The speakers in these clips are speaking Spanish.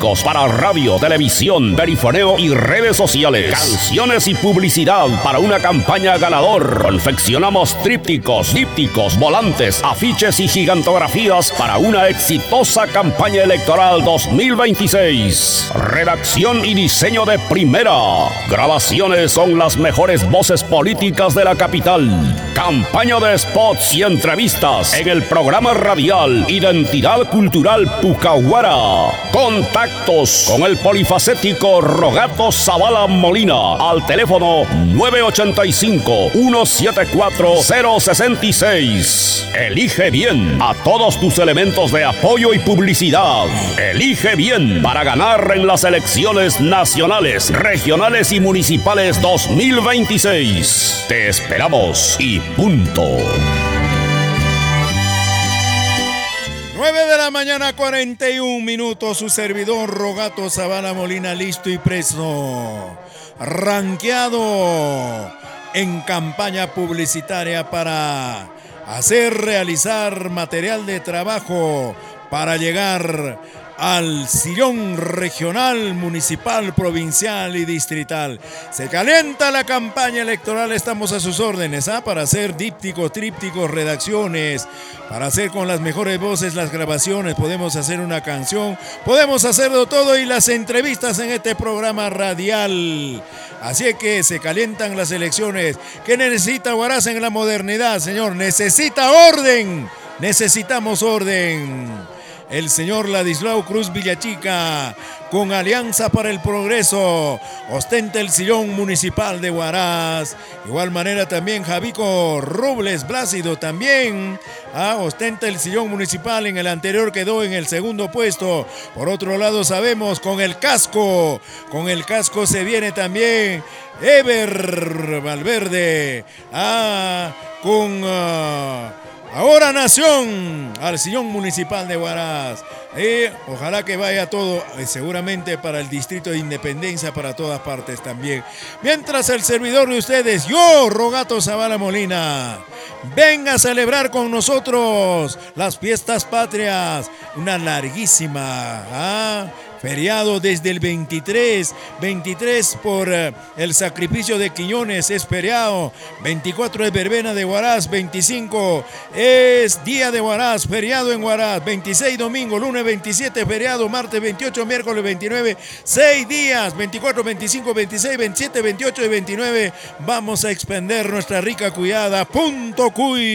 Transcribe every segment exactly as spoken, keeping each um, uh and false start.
trípticos para radio, televisión, perifoneo y redes sociales. Canciones y publicidad para una campaña ganador. Confeccionamos trípticos, dípticos, volantes, afiches y gigantografías para una exitosa campaña electoral dos mil veintiséis. Redacción y diseño de primera. Grabaciones con las mejores voces políticas de la capital. Campaña de spots y entrevistas en el programa radial Identidad Cultural Pucahuara. Contactos con el polifacético Rogato Zavala Molina al teléfono nueve ocho cinco, uno siete cuatro, cero seis seis. Elige bien a todos tus elementos de apoyo y publicidad. Elige bien para ganar en las elecciones nacionales, regionales y municipales dos mil veintiséis. Te esperamos y punto. nueve de la mañana, cuarenta y un minutos. Su servidor Rogato Zavala Molina, listo y preso. Ranqueado en campaña publicitaria para hacer realizar material de trabajo para llegar al sillón regional, municipal, provincial y distrital. Se calienta la campaña electoral, estamos a sus órdenes, ¿ah? Para hacer dípticos, trípticos, redacciones, para hacer con las mejores voces las grabaciones, podemos hacer una canción, podemos hacerlo todo y las entrevistas en este programa radial. Así es que se calientan las elecciones. ¿Qué necesita Huaraz en la modernidad, señor? Necesita orden, necesitamos orden. El señor Ladislao Cruz Villachica, con Alianza para el Progreso, ostenta el sillón municipal de Huaraz. Igual manera también Javico Robles Blácido también ah, ostenta el sillón municipal. En el anterior quedó en el segundo puesto. Por otro lado sabemos con el casco, con el casco se viene también Ever Valverde, ah, con... Uh, Ahora Nación al sillón municipal de Huaraz. Eh, ojalá que vaya todo, eh, seguramente para el distrito de Independencia, para todas partes también. Mientras el servidor de ustedes, yo, Rogato Zavala Molina, venga a celebrar con nosotros las fiestas patrias. Una larguísima ¿ah? feriado desde el veintitrés, veintitrés por uh, el sacrificio de Quiñones es feriado, veinticuatro es verbena de Huaraz, veinticinco es día de Huaraz, feriado en Huaraz, veintiséis domingo, lunes veintisiete feriado, martes veintiocho, miércoles veintinueve, seis días, veinticuatro, veinticinco, veintiséis, veintisiete, veintiocho y veintinueve, vamos a expender nuestra rica cuyada, punto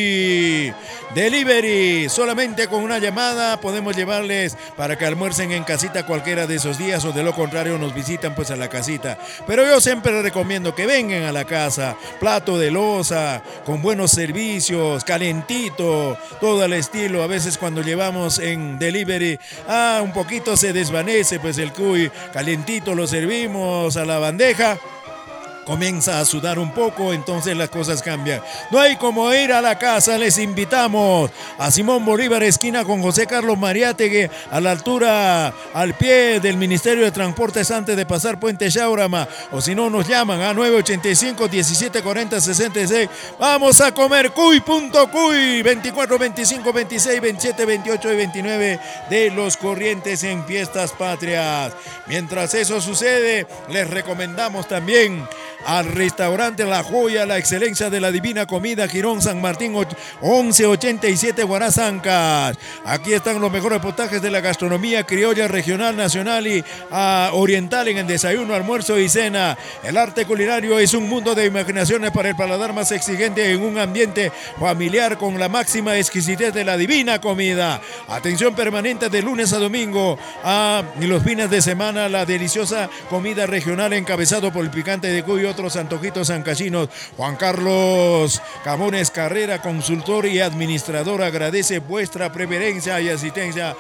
cuy, delivery, solamente con una llamada podemos llevarles para que almuercen en casita cualquiera de esos días, o de lo contrario nos visitan pues a la casita. Pero yo siempre recomiendo que vengan a la casa, plato de loza, con buenos servicios, calentito, todo al estilo. A veces cuando llevamos en delivery, ah, un poquito se desvanece pues el cuy, calentito lo servimos a la bandeja, comienza a sudar un poco, entonces las cosas cambian. No hay como ir a la casa, les invitamos a Simón Bolívar, esquina con José Carlos Mariátegui, a la altura, al pie del Ministerio de Transportes antes de pasar Puente Chaurama, o si no nos llaman a nueve ochenta y cinco, diecisiete cuarenta, sesenta y seis. Vamos a comer cuy, punto cuy, veinticuatro, veinticinco, veintiséis, veintisiete, veintiocho y veintinueve de los Corrientes en Fiestas Patrias. Mientras eso sucede, les recomendamos también al restaurante La Joya, la excelencia de la divina comida, Girón San Martín once ochenta y siete Huaraz Ancas. Aquí están los mejores potajes de la gastronomía criolla, regional, nacional y uh, oriental en el desayuno, almuerzo y cena. El arte culinario es un mundo de imaginaciones para el paladar más exigente, en un ambiente familiar con la máxima exquisitez de la divina comida. Atención permanente de lunes a domingo, uh, y los fines de semana la deliciosa comida regional encabezado por el picante de Cuyo, otros antojitos ancachinos. Juan Carlos Camones Carrera, consultor y administrador, agradece vuestra preferencia y asistencia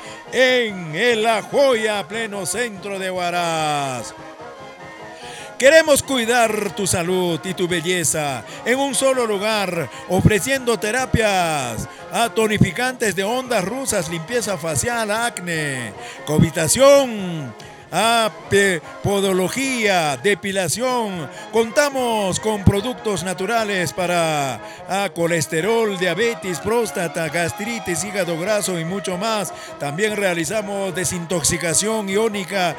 en el La Joya, pleno centro de Huaraz. Queremos cuidar tu salud y tu belleza en un solo lugar, ofreciendo terapias a tonificantes de ondas rusas, limpieza facial, acné, cavitación, a podología, depilación. Contamos con productos naturales para a colesterol, diabetes, próstata, gastritis, hígado graso y mucho más. También realizamos desintoxicación iónica